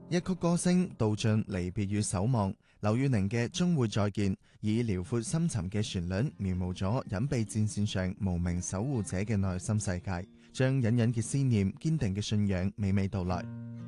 一曲歌聲道盡離別與守望，劉宇寧嘅終會再見，以遼闊深沉嘅旋律描摹咗隱蔽戰線上無名守護者嘅內心世界，將隱隱嘅思念、堅定嘅信仰娓娓道來。